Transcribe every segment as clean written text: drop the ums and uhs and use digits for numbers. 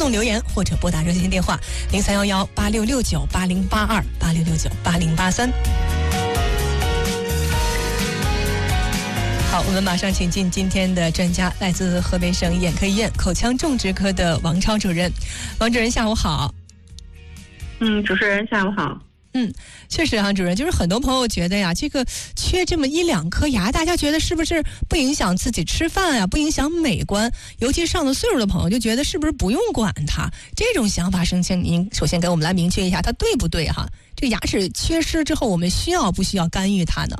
动留言或者拨打热线电话03118669808286698083。好，我们马上请进今天的专家，来自河北省眼科医院口腔种植科的王超主任。王主任下午好。 主持人下午好。 确实主任，就是很多朋友觉得呀，这个缺这么一两颗牙，大家觉得是不是不影响自己吃饭呀，不影响美观？尤其上了岁数的朋友就觉得是不是不用管它？这种想法，请您首先给我们来明确一下，它对不对哈？这个牙齿缺失之后，我们需要不需要干预它呢？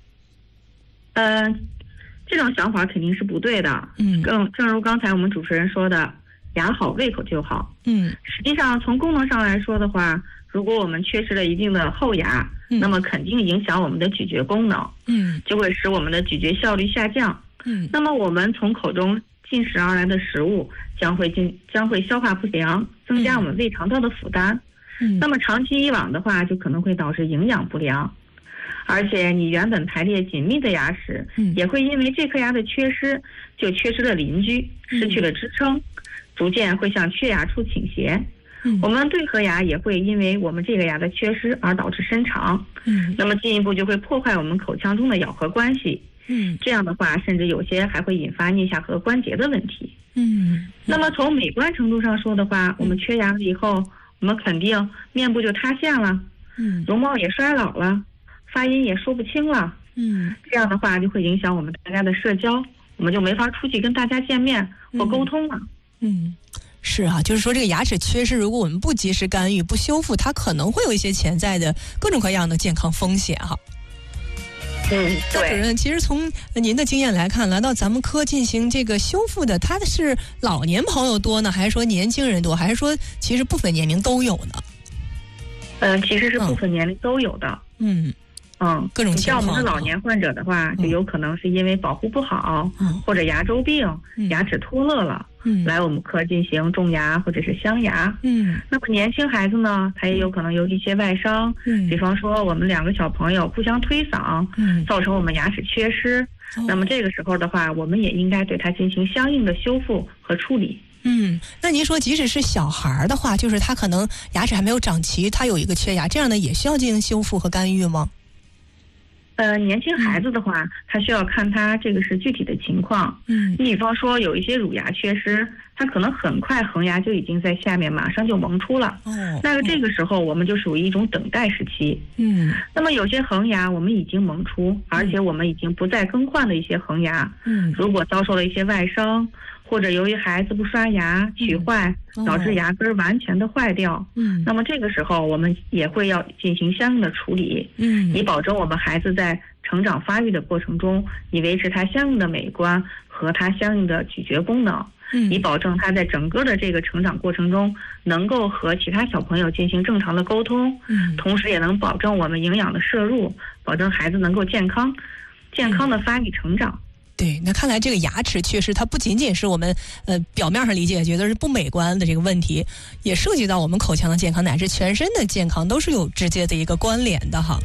这种想法肯定是不对的。正如刚才我们主持人说的，牙好胃口就好。实际上从功能上来说的话，如果我们缺失了一定的后牙，那么肯定影响我们的咀嚼功能，就会使我们的咀嚼效率下降。那么我们从口中进食而来的食物将会消化不良，增加我们胃肠道的负担。那么长期以往的话，就可能会导致营养不良。而且你原本排列紧密的牙齿，也会因为这颗牙的缺失，就缺失了邻居，失去了支撑，逐渐会向缺牙处倾斜。我们对颌牙也会因为我们这个牙的缺失而导致伸长，那么进一步就会破坏我们口腔中的咬合关系。这样的话，甚至有些还会引发颞下颌关节的问题。那么从美观程度上说的话，我们缺牙了以后，我们肯定面部就塌陷了，容貌也衰老了，发音也说不清了。这样的话就会影响我们大家的社交，我们就没法出去跟大家见面或沟通了。 是啊，就是说这个牙齿缺失，如果我们不及时干预、不修复，它可能会有一些潜在的各种各样的健康风险哈。 对。 主任，其实从您的经验来看，来到咱们科进行这个修复的，他的是老年朋友多呢，还是说年轻人多，还是说其实部分年龄都有呢？ 其实是部分年龄都有的。 各种情况。 像我们的老年患者的话，就有可能是因为保护不好，或者牙周病、牙齿脱落了，来我们科进行种牙或者是镶牙。那么年轻孩子呢，他也有可能有一些外伤，比方说我们两个小朋友互相推搡，造成我们牙齿缺失。那么这个时候的话，我们也应该对它进行相应的修复和处理。 那您说，即使是小孩的话，就是他可能牙齿还没有长齐，他有一个缺牙，这样的也需要进行修复和干预吗？ 年轻孩子的话，他需要看他这个是具体的情况。你比方说有一些乳牙缺失，他可能很快恒牙就已经在下面，马上就萌出了。那个这个时候我们就属于一种等待时期。那么有些恒牙我们已经萌出，而且我们已经不再更换的一些恒牙，如果遭受了一些外伤，或者由于孩子不刷牙龋坏，导致牙根完全的坏掉，那么这个时候我们也会要进行相应的处理，以保证我们孩子在成长发育的过程中，以维持他相应的美观和他相应的咀嚼功能，以保证他在整个的这个成长过程中能够和其他小朋友进行正常的沟通，同时也能保证我们营养的摄入，保证孩子能够健康的发育成长。 对，那看来这个牙齿缺失，它不仅仅是我们表面上理解觉得是不美观的这个问题，也涉及到我们口腔的健康乃至全身的健康，都是有直接的一个关联的哈。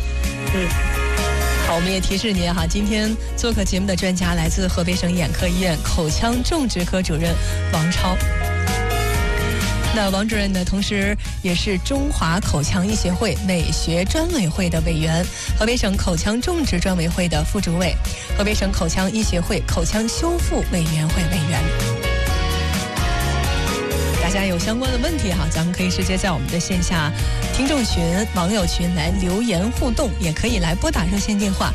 好，我们也提示您哈，今天做客节目的专家来自河北省眼科医院口腔种植科主任王超。那王主任呢，同时也是中华口腔医协会美学专委会的委员，河北省口腔种植专委会的副主委，河北省口腔医协会口腔修复委员会委员。大家有相关的问题哈，咱们可以直接在我们的线下听众群、网友群来留言互动，也可以来拨打热线电话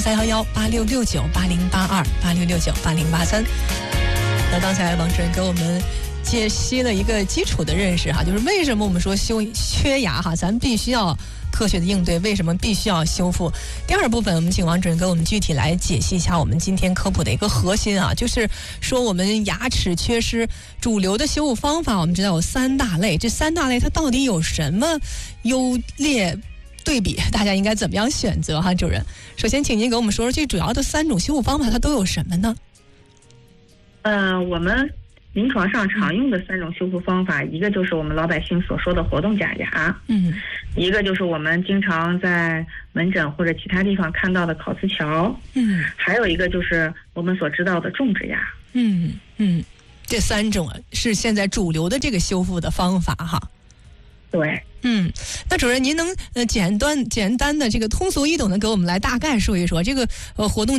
03118669808286698083。那刚才王主任给我们解析了一个基础的认识哈，就是为什么我们说缺牙哈，咱必须要科学的应对，为什么必须要修复。第二部分我们请王主任给我们具体来解析一下我们今天科普的一个核心啊，就是说我们牙齿缺失主流的修复方法，我们知道有3大类，这3大类它到底有什么优劣对比，大家应该怎么样选择哈？主任，首先请您给我们说说最主要的3种修复方法它都有什么呢？ 我们临床上常用的3种修复方法，一个就是我们老百姓所说的活动假牙，一个就是我们经常在门诊或者其他地方看到的烤瓷桥，还有一个就是我们所知道的种植牙。 这3种是现在主流的这个修复的方法哈。 对， 那主任您能简单的这个通俗易懂的给我们来大概说一说这个活动